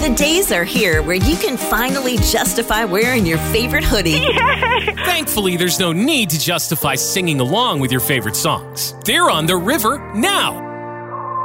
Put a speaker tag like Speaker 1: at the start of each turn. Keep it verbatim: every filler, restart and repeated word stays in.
Speaker 1: The days are here where you can finally justify wearing your favorite hoodie.
Speaker 2: Yay!
Speaker 3: Thankfully, there's no need to justify singing along with your favorite songs. They're on the river now.